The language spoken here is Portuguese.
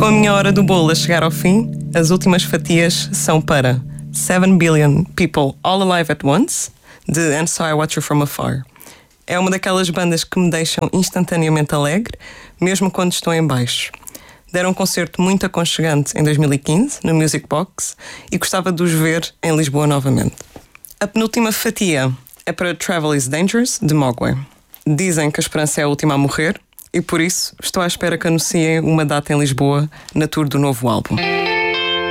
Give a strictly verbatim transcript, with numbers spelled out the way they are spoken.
Com a minha hora do bolo a chegar ao fim, as últimas fatias são para seven billion People All Alive at Once, de And So I Watch You From Afar. É uma daquelas bandas que me deixam instantaneamente alegre, mesmo quando estou em baixo. Deram um concerto muito aconchegante em dois mil e quinze, no Music Box, e gostava de os ver em Lisboa novamente. A penúltima fatia é para Travel is Dangerous, de Mogwai. Dizem que a esperança é a última a morrer, e por isso estou à espera que anunciem uma data em Lisboa na tour do novo álbum.